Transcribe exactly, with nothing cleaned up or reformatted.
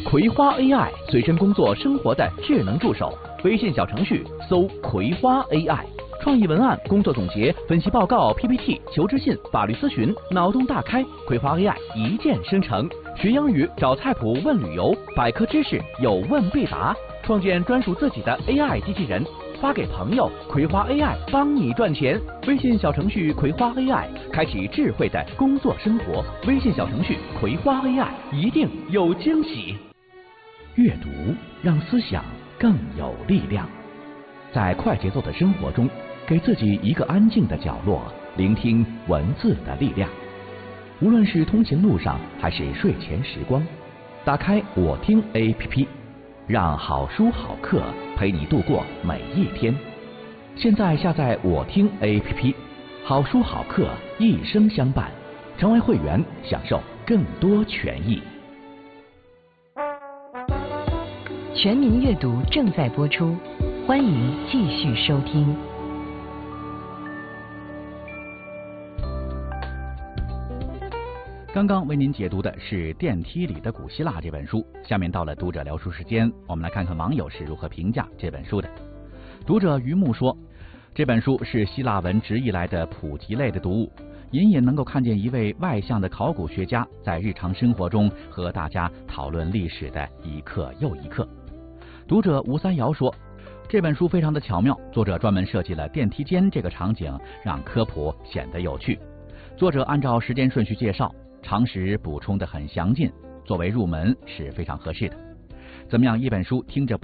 葵花 A I 随身工作生活的智能助手，微信小程序搜葵花 A I， 创意文案、工作总结、分析报告、P P T、求职信、法律咨询，脑洞大开，葵花 A I 一键生成。学英语找菜谱问旅游，百科知识有问必答，创建专属自己的 A I 机器人。发给朋友，葵花 A I 帮你赚钱。微信小程序葵花 A I， 开启智慧的工作生活。微信小程序葵花 A I， 一定有惊喜。阅读让思想更有力量。在快节奏的生活中，给自己一个安静的角落，聆听文字的力量。无论是通勤路上，还是睡前时光，打开我听 A P P。让好书好课陪你度过每一天。现在下载我听 A P P， 好书好课一生相伴。成为会员，享受更多权益。 全民阅读正在播出，欢迎继续收听。 刚刚为您解读的是《电梯里的古希腊》这本书，下面到了读者聊书时间，我们来看看网友是如何评价这本书的。读者于木说，这本书是希腊文直译来的普及类的读物，隐隐能够看见一位外向的考古学家在日常生活中和大家讨论历史的一刻又一刻。读者吴三瑶说，这本书非常的巧妙，作者专门设计了电梯间这个场景，让科普显得有趣。作者按照时间顺序介绍，常识补充得很详尽，作为入门是非常合适的。怎么样，一本书听着